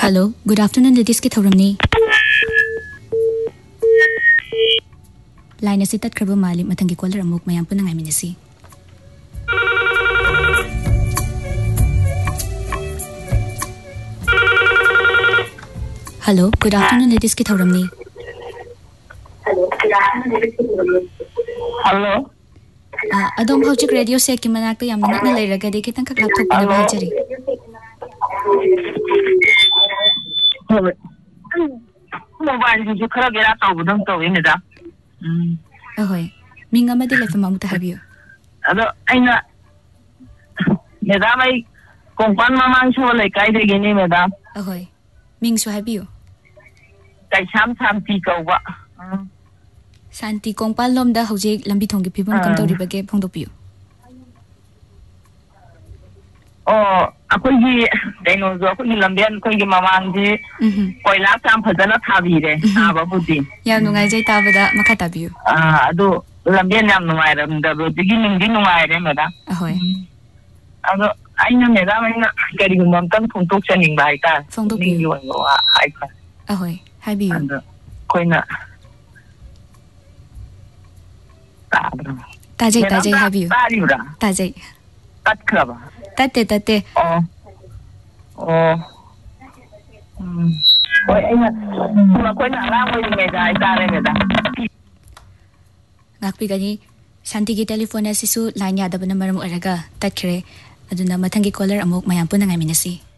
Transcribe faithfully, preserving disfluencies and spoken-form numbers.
Hello, good afternoon, ladies ki thoramni. Line asi tat krabo mali matangi caller amuk mayam punang ay minasi. Hello, good afternoon, ladies ki thoramni. Hello, good afternoon, ladies ki thoramni. Hello. Ah, adom bhaujik radio set ki manakta yam nak na lairaga de kitang kak laptop pina bhajari. Mobile ji khara gera taw budam taw inida. Hmm. Ahoy. Minga ma dile fama muta habiyo. Ado aina medam ai kompan mamang so lai kai de gini medam. Ahoy. Ming so habiyo. Kai sam sam ti ko ba. Santi kongpal lom da hojik lambi thong ki phibam kam tawri bage phongdopiyo. Oh, akhoi gi daino zo akhoi lambian khoi gi mamang ji koila sam phadana thabi re aba budi. Ya nungai jai tabada makha tabiyo. Ah, ado lambian yam nungai ram da ro digi ning gi nungai re medam. Ahoy. Ado aina medam aina kari gum mam tan phong tok chaning bai ta. Phongdopiyo. Ni yo no ai kha. Ahoy. Habiyo. Ado koina Tajai tajai habiyo. Tariura. Tajai. Tat kraba. Tate tate. Oh. Oh. Hmm. Koi aina kuma koi na ra mo ni da ai tare me da. Ngakpi gani Santi ki telephone asisu line yadaba na maram araga tatkre aduna mathangi caller amuk mayam punang ay minasi.